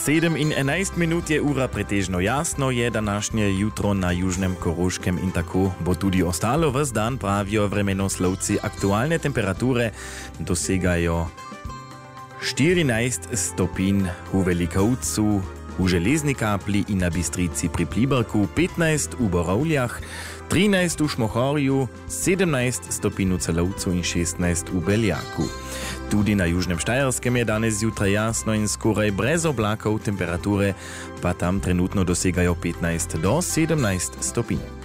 7 in 11 minut je ura pretežno jasno, je današnje jutro na Južnem Koroškem in tako bo tudi ostalo. Ves dan pravijo vremenoslovci, aktualne temperature dosegajo 14 stopinj v Velikovcu, v Železni Kapli in na Bistrici pri Pliberku, 15 v Borovljah, 13 v Šmohorju, 17 stopinj v Celovcu in 16 v Beljaku. Tudi na Južnem Štajerskem je danes zjutraj jasno in skoraj brez oblakov, temperature pa tam trenutno dosegajo 15 do 17 stopinj.